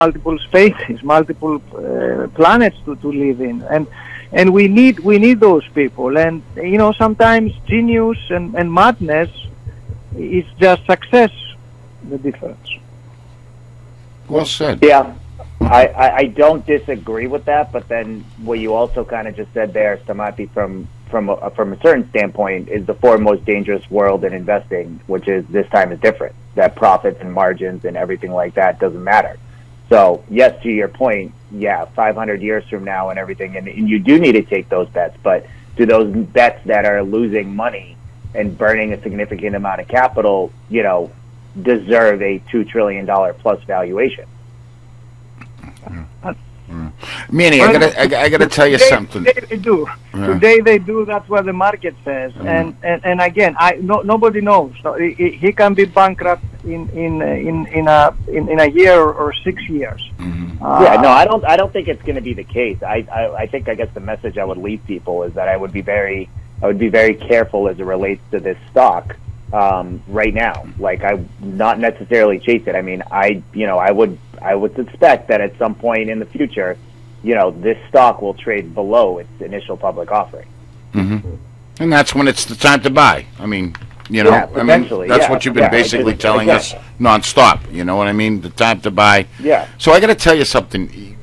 multiple spaces, multiple planets to live in, and we need those people. And sometimes genius and madness is just success, the difference. Well said. Yeah, I don't disagree with that, but then what you also kind of just said there, Stamatis, from a certain standpoint, is the fourth most dangerous world in investing, which is this time is different. That profits and margins and everything like that doesn't matter. So yes, to your point, yeah, 500 years from now and everything, and you do need to take those bets, but do those bets that are losing money and burning a significant amount of capital, deserve a $2 trillion plus valuation? Manny, I gotta tell you something. They do. Yeah. Today they do. That's what the market says. And again, nobody knows. So he can be bankrupt in a year or 6 years. Mm-hmm. I don't think it's going to be the case. I think I guess the message I would leave people is that I would be very careful as it relates to this stock right now. Like, I not necessarily chase it. I mean, I would suspect that at some point in the future, this stock will trade below its initial public offering. Mm-hmm. And that's when it's the time to buy. I mean, potentially. That's what you've been basically telling us nonstop. You know what I mean? The time to buy. Yeah. So I got to tell you something.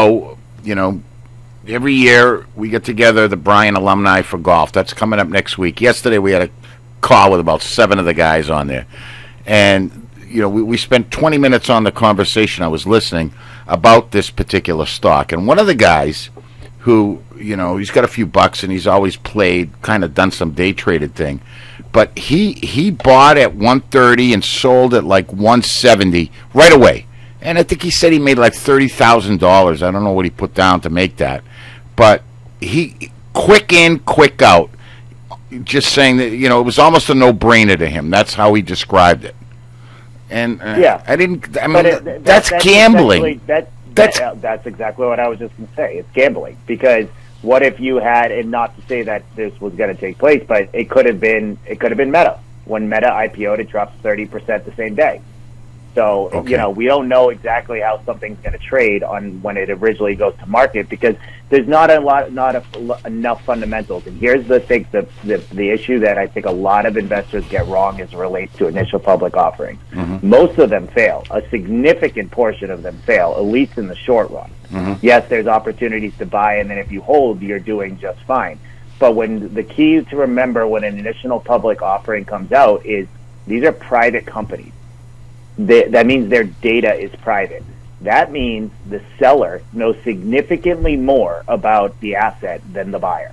Every year we get together, the Bryant alumni for golf. That's coming up next week. Yesterday we had a call with about 7 of the guys on there, and we spent 20 minutes on the conversation. I was listening about this particular stock, and one of the guys who, he's got a few bucks and he's always played, kind of done some day traded thing, but he bought at 130 and sold at like 170 right away. And I think he said he made like $30,000. I don't know what he put down to make that, but he quick in, quick out. Just saying that, it was almost a no-brainer to him. That's how he described it. And that's gambling. That's exactly what I was just going to say. It's gambling, because what if you had, and not to say that this was going to take place, but it could have been Meta. When Meta IPO'd, it dropped 30% the same day. So, okay. We don't know exactly how something's going to trade on when it originally goes to market, because there's not enough fundamentals. And here's the thing, the issue that I think a lot of investors get wrong as it relates to initial public offerings. Mm-hmm. Most of them fail. A significant portion of them fail, at least in the short run. Mm-hmm. Yes, there's opportunities to buy, and then if you hold, you're doing just fine. But when the key to remember when an initial public offering comes out is these are private companies. That means their data is private. That means the seller knows significantly more about the asset than the buyer.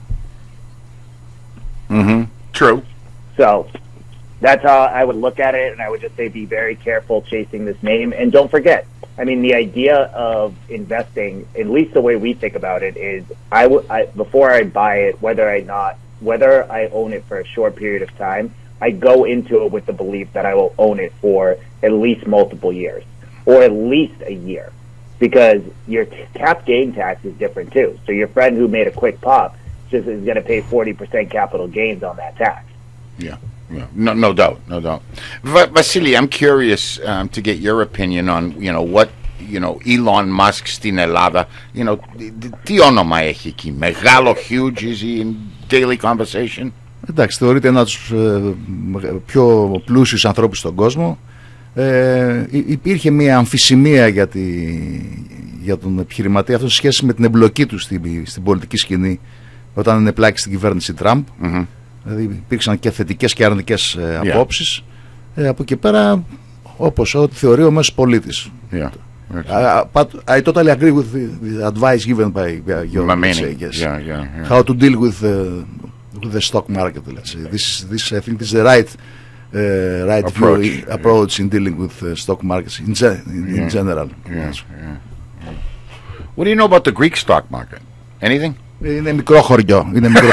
Mm-hmm. True. So that's how I would look at it, and I would just say be very careful chasing this name. And don't forget, the idea of investing, at least the way we think about it, is before I buy it, whether I own it for a short period of time, I go into it with the belief that I will own it for at least multiple years, or at least a year, because your cap gain tax is different too. So your friend who made a quick pop just is going to pay 40% capital gains on that tax. Yeah. No doubt. Vasily, I'm curious to get your opinion on what Elon Musk στην Ελλάδα, τι όνομα έχει εκεί, μεγάλο, huge, is he in daily conversation? Εντάξει, θεωρείται ένα από τους πιο πλούσιους ανθρώπους στον κόσμο. Υπήρχε μια αμφισημία για τον επιχειρηματία αυτό σε σχέση με την εμπλοκή του στην πολιτική σκηνή όταν ενεπλάκη στην κυβέρνηση Τραμπ. Mm-hmm. Δηλαδή υπήρξαν και θετικές και αρνητικές απόψεις. Από εκεί πέρα, όπως ό,τι θεωρεί ο μέσος πολίτης. Yeah. I totally agree with the advice given by your say, yes. Yeah. How to deal with the stock market, let's say. This I think this is the right approach in dealing with stock markets in general. Yeah. What do you know about the Greek stock market? Anything? Είναι μικρό χωριό.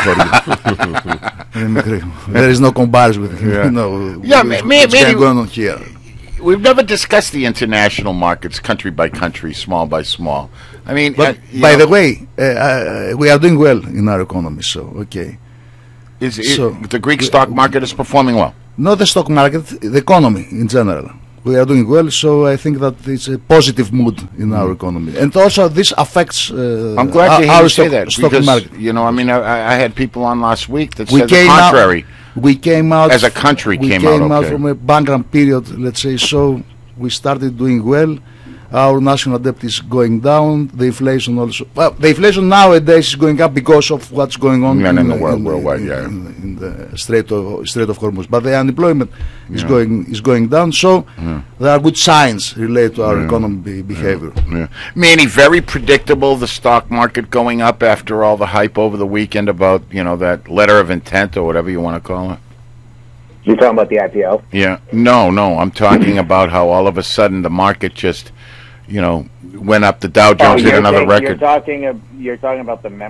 There is no comparison with what's going on here. We've never discussed the international markets country by country, small by small. I mean, by the way, we are doing well in our economy, so okay. The Greek stock market is performing well? Not the stock market, the economy in general. We are doing well, so I think that it's a positive mood in our economy, and also this affects. I'm glad to hear our you say that stock because market. I mean, I had people on last week that We said the came out- contrary. We came out As a country, we came came out out okay. from a bankrupt period, let's say. So we started doing well. Our national debt is going down. The inflation also. Well, the inflation nowadays is going up because of what's going on In the world, worldwide, yeah. in the Strait of Hormuz. But the unemployment is going down. So there are good signs related to our economy behavior. Yeah. Manny, very predictable, the stock market going up after all the hype over the weekend about, that letter of intent or whatever you want to call it. You're talking about the IPO? Yeah. No, I'm talking about how all of a sudden the market just, went up. The Dow Jones hit another record. You're talking about the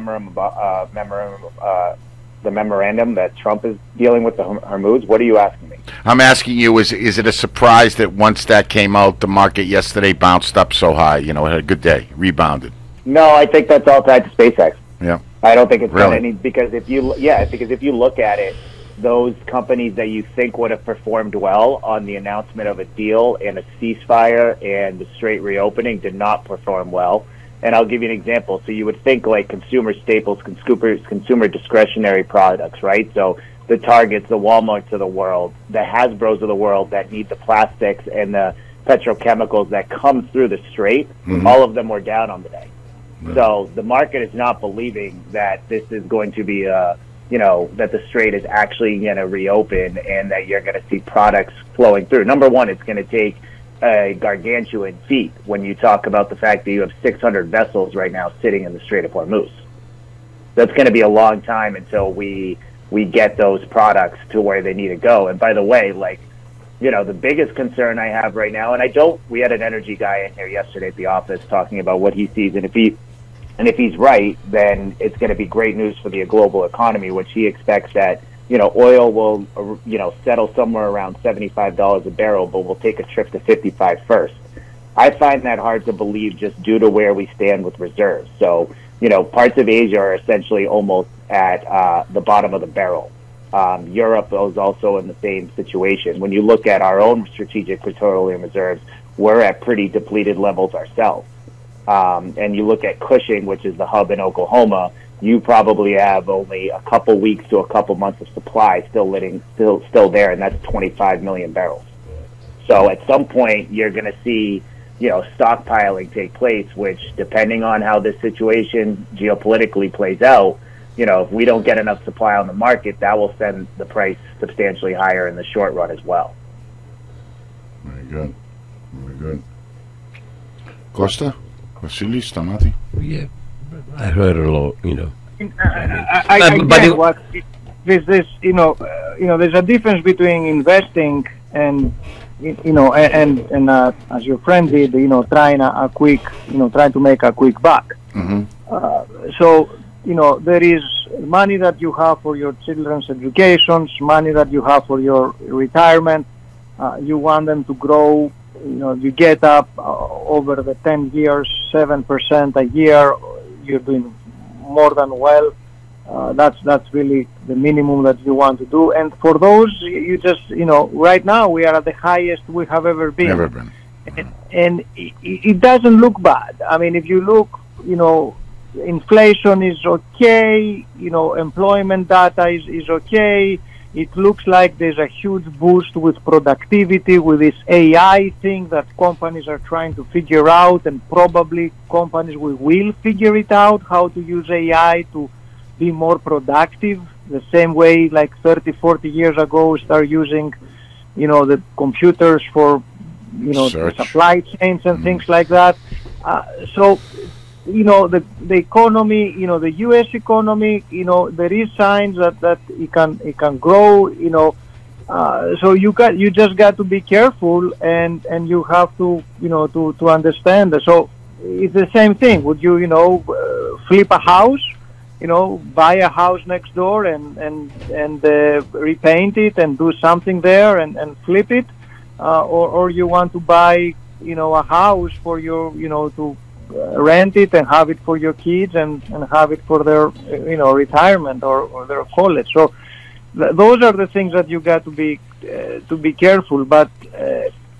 the memorandum that Trump is dealing with the Hormuz. What are you asking me? I'm asking you, is it a surprise that once that came out, the market yesterday bounced up so high? It had a good day, rebounded. No, I think that's all tied to SpaceX. Yeah. I don't think it's Really? done any because if you look at it, those companies that you think would have performed well on the announcement of a deal and a ceasefire and the straight reopening did not perform well. And I'll give you an example. So you would think like consumer staples, consumer discretionary products, right? So the Targets, the Walmarts of the world, the Hasbros of the world that need the plastics and the petrochemicals that come through the strait, all of them were down on the day. So the market is not believing that this is going to be that the strait is actually going to reopen and that you're going to see products flowing through. Number one, it's going to take a gargantuan feat when you talk about the fact that you have 600 vessels right now sitting in the Strait of Hormuz. That's going to be a long time until we get those products to where they need to go. And by the way, the biggest concern I have right now, we had an energy guy in here yesterday at the office talking about what he sees, and if he's right, then it's going to be great news for the global economy, which he expects that, oil will, settle somewhere around $75 a barrel, but we'll take a trip to 55 first. I find that hard to believe just due to where we stand with reserves. So, parts of Asia are essentially almost at the bottom of the barrel. Europe is also in the same situation. When you look at our own strategic petroleum reserves, we're at pretty depleted levels ourselves. And you look at Cushing, which is the hub in Oklahoma, you probably have only a couple weeks to a couple months of supply still there, and that's 25 million barrels. So at some point, you're going to see, stockpiling take place, which, depending on how this situation geopolitically plays out, if we don't get enough supply on the market, that will send the price substantially higher in the short run as well. Very good. Very good. Costa? Vasilis, Stamati? Yeah, I heard a lot, There's a difference between investing and as your friend did, trying trying to make a quick buck. So there is money that you have for your children's educations, money that you have for your retirement. You want them to grow. You get up over the 10 years, 7% a year. You're doing more than well. That's really the minimum that you want to do. And for those, you just, right now we are at the highest we have ever been. And it doesn't look bad. I mean, if you look, inflation is okay, employment data is okay. It looks like there's a huge boost with productivity with this AI thing that companies are trying to figure out, and probably companies will figure it out, how to use AI to be more productive, the same way like 30, 40 years ago we started using, the computers for, the supply chains and things like that. So the economy, the U.S. economy, there is signs that it can grow, so you just got to be careful and you have to, to understand that. So it's the same thing. Would you, flip a house, buy a house next door and repaint it and do something there and flip it, or you want to buy, a house for your, to rent it and have it for your kids and have it for their retirement or their college. So those are the things that you got to be careful. But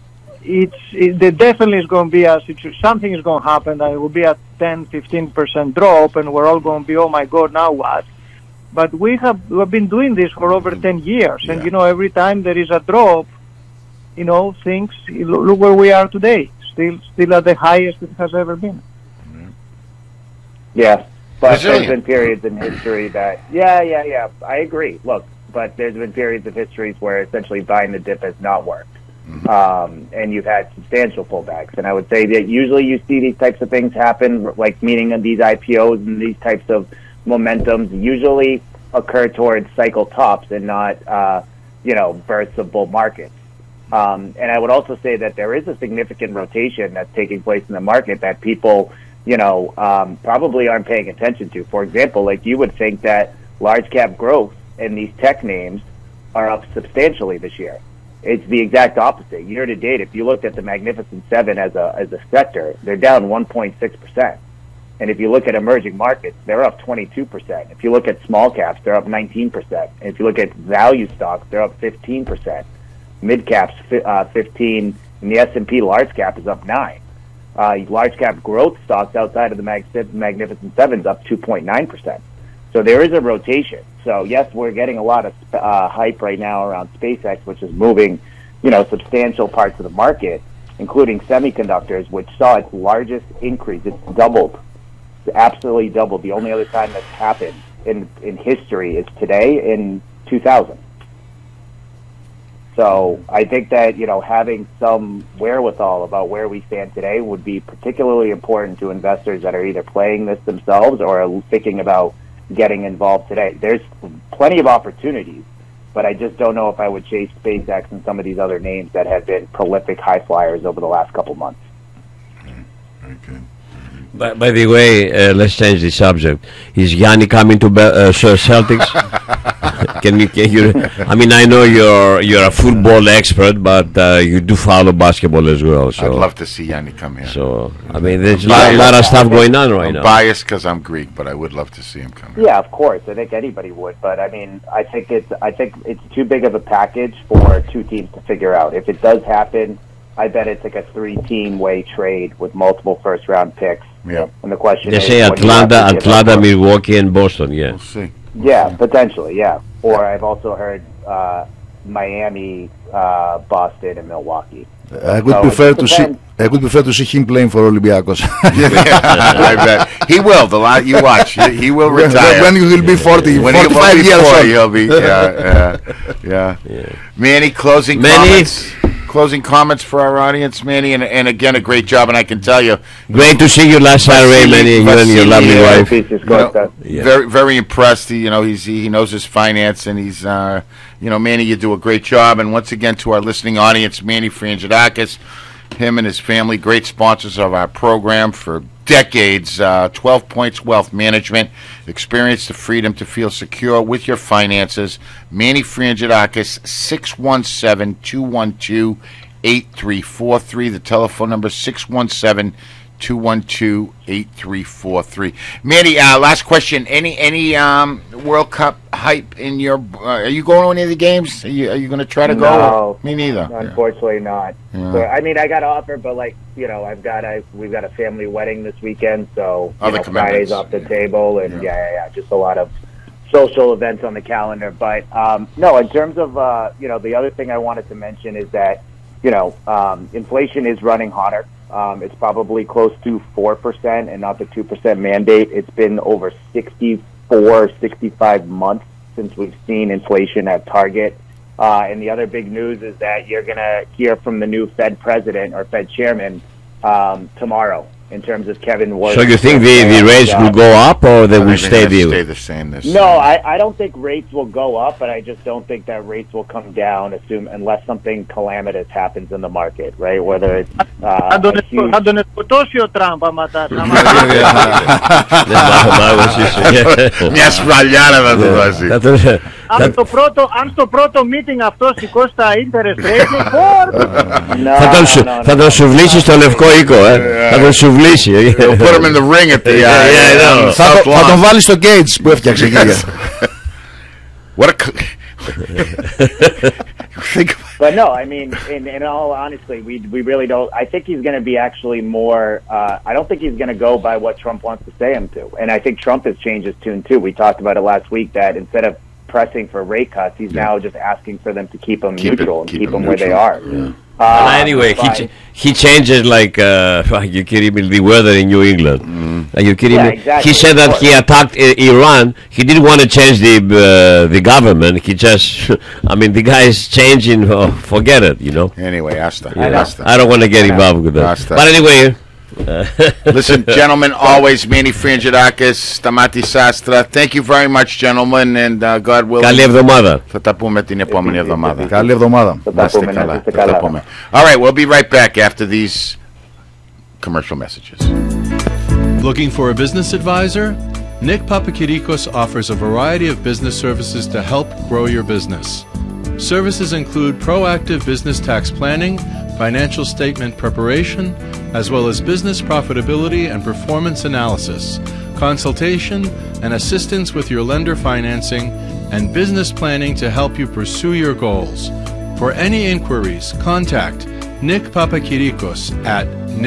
there definitely is going to be something is going to happen. It will be a 10-15% drop, and we're all going to be, oh my God, now what? But we've been doing this for over 10 years, and every time there is a drop, things look where we are today, still at the highest it has ever been. Yeah, but there's been periods in history that, I agree. Look, but there's been periods of histories where essentially buying the dip has not worked. And you've had substantial pullbacks. And I would say that usually you see these types of things happen, like meaning of these IPOs and these types of momentums usually occur towards cycle tops and not, bursts of bull markets. And I would also say that there is a significant rotation that's taking place in the market that people, probably aren't paying attention to. For example, like you would think that large cap growth and these tech names are up substantially this year. It's the exact opposite. Year to date, if you looked at the Magnificent Seven as a sector, they're down 1.6%. And if you look at emerging markets, they're up 22%. If you look at small caps, they're up 19%. And if you look at value stocks, they're up 15%. Mid caps, 15%, and the S&P large cap is up 9%. Large cap growth stocks outside of the Magnificent Seven is up 2.9%. So there is a rotation. So yes, we're getting a lot of hype right now around SpaceX, which is moving, substantial parts of the market, including semiconductors, which saw its largest increase. It's doubled, absolutely doubled. The only other time that's happened in history is today in 2000. So I think that, having some wherewithal about where we stand today would be particularly important to investors that are either playing this themselves or are thinking about getting involved today. There's plenty of opportunities, but I just don't know if I would chase SpaceX and some of these other names that have been prolific high flyers over the last couple months. Okay. By the way, let's change the subject. Is Yanni coming to Celtics? Can you? I mean, I know you're a football expert, but you do follow basketball as well. So I'd love to see Yanni come here. So I mean, there's a lot of stuff going on right now. I'm biased because I'm Greek, but I would love to see him come here. Yeah, of course. I think anybody would, but I mean, I think it's too big of a package for two teams to figure out. If it does happen, I bet it's like a 3-team way trade with multiple first-round picks. Yeah. And the question They is, say Atlanta, Milwaukee, and Boston. Yeah. We'll see. Yeah, potentially. Yeah. Or I've also heard Miami, Boston, and Milwaukee. I would prefer to see him playing for Olympiacos. I bet he will. The lot you watch, he will retire when he will be 40, when 45 years old. He'll be. Yeah. Manny, closing comments. Closing comments for our audience, Manny, and again, a great job, and I can tell you, great to see you last Saturday, Manny, you and your lovely wife. Very, very impressed. He knows his finance, and he's, Manny, you do a great job. And once again, to our listening audience, Manny Frangidakis, him and his family, great sponsors of our program for decades. 12 Points Wealth Management. Experience the freedom to feel secure with your finances. Manny Frangidakis, 617-212-8343. The telephone number 617-212-8343. Manny, last question. Any World Cup hype in your? Are you going to any of the games? Are you going to try to go? No, me neither. Unfortunately, not. Yeah. So, I mean, I got offered, but we've got a family wedding this weekend, so Friday's off the table, and just a lot of social events on the calendar. But no, in terms of the other thing I wanted to mention is that inflation is running hotter. It's probably close to 4% and not the 2% mandate. It's been over 65 months since we've seen inflation at target. And the other big news is that you're going to hear from the new Fed president or Fed chairman tomorrow in terms of Kevin Warren. So you think the rates will go up or they will stay the same? No, I don't think rates will go up, but I just don't think that rates will come down unless something calamitous happens in the market, right? Whether it's θα τον σκοτώσει ο Τραμπ άμα τα μια σφαλιάρα θα του δώσει. Αν στο πρώτο meeting αυτό σηκώσει τα interest rate, θα τον σουβλήσει στο Λευκό Οίκο, θα τον σουβλήσει. He'll put him in the ring at the θα τον βάλει στο Gates που έφτιαξε. What a think But no, I mean, in all honesty, we really don't. I think he's going to be actually more. I don't think he's going to go by what Trump wants to say him to. And I think Trump has changed his tune too. We talked about it last week that instead of pressing for rate cuts, he's now just asking for them to keep them neutral and keep them where they are. Yeah. Anyway, he changes like you kidding me, the weather in New England. Are you kidding me? Exactly. He said that he attacked Iran. He didn't want to change the government. He just, I mean, the guy is changing. Forget it, you know. Anyway, Asta. I don't want to get involved with that. But anyway. Listen, gentlemen, always Manny Frangidakis, Stamatis Sastra. Thank you very much, gentlemen, and God willing. Καλή εβδομάδα. Θα τα πούμε την επόμενη εβδομάδα. Καλή εβδομάδα. All right, we'll be right back after these commercial messages. Looking for a business advisor? Nick Papakirikos offers a variety of business services to help grow your business. Services include proactive business tax planning, financial statement preparation, as well as business profitability and performance analysis, consultation and assistance with your lender financing, and business planning to help you pursue your goals. For any inquiries, contact Nick Papakirikos at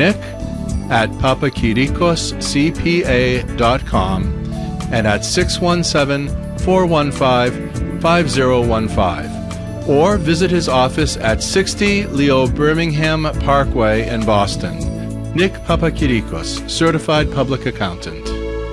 nick@papakirikoscpa.com and at 617-415-5015. Or visit his office at 60 Leo Birmingham Parkway in Boston. Nick Papakirikos, Certified Public Accountant.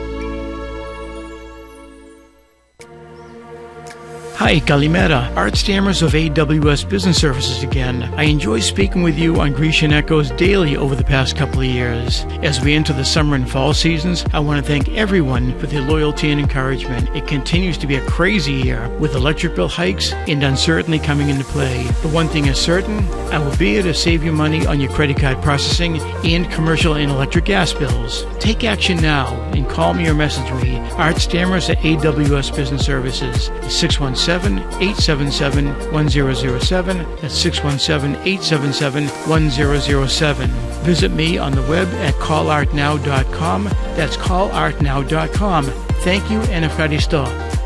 Hi, Kalimera. Art Stammers of AWS Business Services again. I enjoy speaking with you on Grecian Echoes daily over the past couple of years. As we enter the summer and fall seasons, I want to thank everyone for their loyalty and encouragement. It continues to be a crazy year with electric bill hikes and uncertainty coming into play. But one thing is certain, I will be here to save you money on your credit card processing and commercial and electric gas bills. Take action now and call me or message me. Art Stammers at AWS Business Services, 617-877-1007. That's 617-877-1007. Visit me on the web at callartnow.com. That's callartnow.com. Thank you and ευχαριστώ.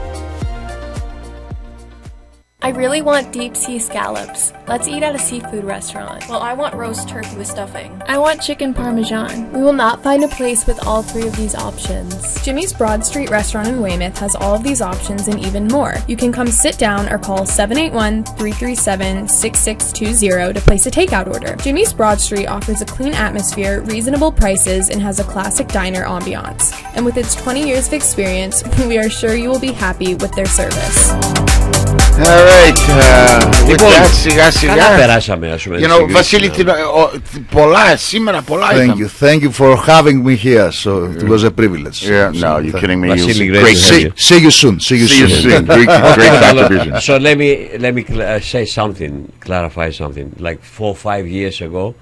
I really want deep sea scallops. Let's eat at a seafood restaurant. Well, I want roast turkey with stuffing. I want chicken parmesan. We will not find a place with all three of these options. Jimmy's Broad Street restaurant in Weymouth has all of these options and even more. You can come sit down or call 781-337-6620 to place a takeout order. Jimmy's Broad Street offers a clean atmosphere, reasonable prices, and has a classic diner ambiance. And with its 20 years of experience, we are sure you will be happy with their service. All right, with that, σιγά σιγά. Καλά περάσαμε, ας πούμε. You know, Βασίλη, πολλά, σήμερα πολλά Thank you. Thank you for having me here. So it was a privilege. Yeah, no, you're kidding me. Vasily, Great. See you soon. See you soon. Great contribution. So let me say something, clarify something. Like 4 or 5 years ago,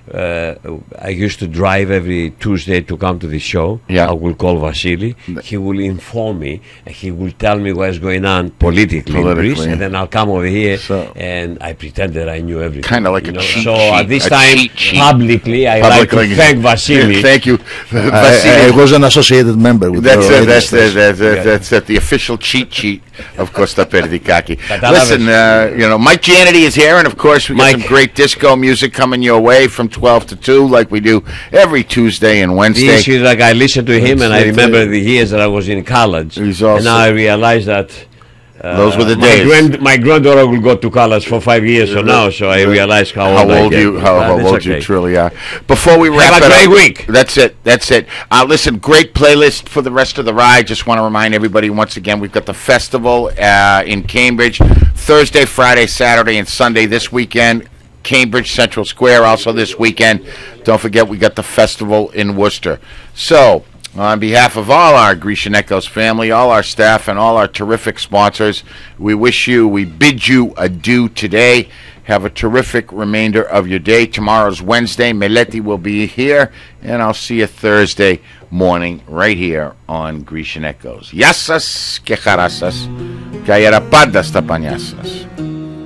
I used to drive every Tuesday to come to the show. I will call Vasily. He will inform me. He will tell me what's going on politically in Greece, and then I'll come over here and I pretend that I knew everything. Kind of like a cheat So sheet, at this time, publicly, I like to thank Vasily. Thank you, Vasily. I was an associated member with that's the official cheat sheet of Costa Perdikaki. Listen, you know, Mike Janity is here, and of course we got some great disco music coming your way from 12 to 2, like we do every Tuesday and Wednesday. The issue is, like, I listened to him, and I remember the years that I was in college, and now I realize that those were the days. My granddaughter will go to college for 5 years from now, so I realize how old you truly are. Before we wrap Have a great week. That's it. Listen, great playlist for the rest of the ride. Just want to remind everybody once again, we've got the festival in Cambridge, Thursday, Friday, Saturday, and Sunday this weekend. Cambridge Central Square also this weekend. Don't forget, we got the festival in Worcester. So, on behalf of all our Grecian Echoes family, all our staff, and all our terrific sponsors, we bid you adieu today. Have a terrific remainder of your day. Tomorrow's Wednesday. Meleti will be here, and I'll see you Thursday morning right here on Grecian Echoes. Γεια σας και χαρά σας και αέρα πάντα στα πανιά σας.